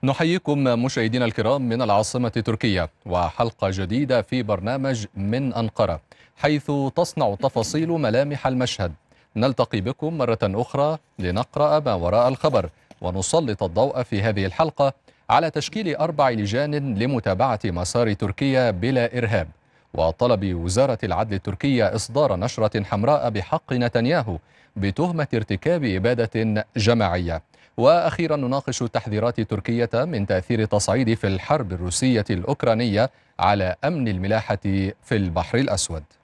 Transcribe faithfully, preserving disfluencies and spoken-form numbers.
نحييكم مشاهدينا الكرام من العاصمة تركيا وحلقة جديدة في برنامج من أنقرة، حيث تصنع تفاصيل ملامح المشهد. نلتقي بكم مرة أخرى لنقرأ ما وراء الخبر ونسلط الضوء في هذه الحلقة على تشكيل أربع لجان لمتابعة مسار تركيا بلا إرهاب، وطلب وزارة العدل التركية إصدار نشرة حمراء بحق نتنياهو بتهمة ارتكاب إبادة جماعية. وأخيرا نناقش تحذيرات تركية من تأثير تصعيد في الحرب الروسية الأوكرانية على أمن الملاحة في البحر الأسود.